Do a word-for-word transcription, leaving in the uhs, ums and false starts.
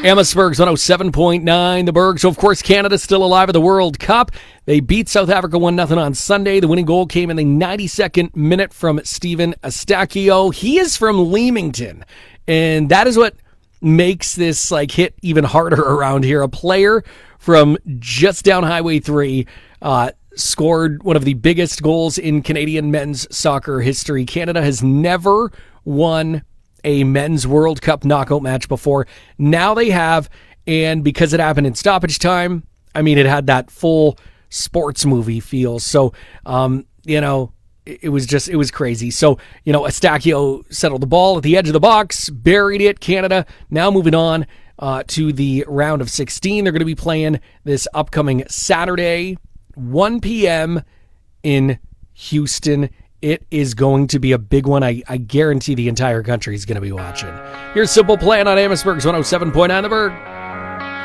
Amherstburg's one oh seven point nine, the Berg. So, of course, Canada's still alive at the World Cup. They beat South Africa one nothing on Sunday. The winning goal came in the ninety-second minute from Steven Eustáquio. He is from Leamington, and that is what makes this like hit even harder around here. A player from just down Highway three uh, scored one of the biggest goals in Canadian men's soccer history. Canada has never won a men's World Cup knockout match before. Now they have, and because it happened in stoppage time, I mean, it had that full sports movie feel. So, um, you know, it, it was just, it was crazy. So, you know, Eustáquio settled the ball at the edge of the box, buried it. Canada now moving on uh, to the round of sixteen. They're going to be playing this upcoming Saturday, one p.m. in Houston. It is going to be a big one. I, I guarantee the entire country is going to be watching. Here's Simple Plan on Amherstburg's one oh seven point nine The Berg.